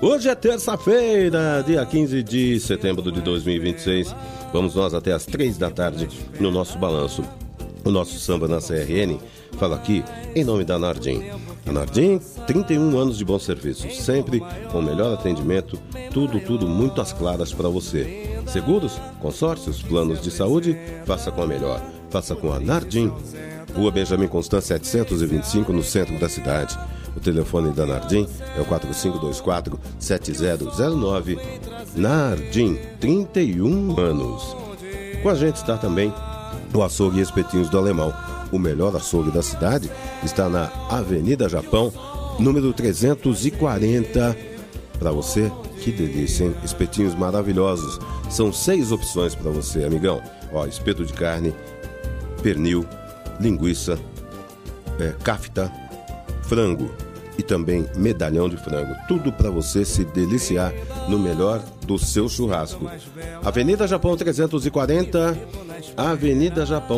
Hoje é terça-feira, dia 15 de setembro de 2026. Vamos nós até as 3 da tarde no nosso balanço. O nosso samba na CRN fala aqui em nome da Nardim. A Nardim, 31 anos de bom serviço, sempre com o melhor atendimento, tudo muito às claras para você. Seguros, consórcios, planos de saúde, faça com a melhor. Faça com a Nardim. Rua Benjamin Constant 725, no centro da cidade. O telefone da Nardim é o 4524-7009. Nardim, 31 anos. Com a gente está também o Açougue e Espetinhos do Alemão. O melhor açougue da cidade está na Avenida Japão, número 340. Para você, que delícia, hein? Espetinhos maravilhosos. São 6 opções para você, amigão. Ó, espeto de carne, pernil, linguiça, cafta, frango e também medalhão de frango. Tudo para você se deliciar no melhor do seu churrasco. Avenida Japão 340, Avenida Japão.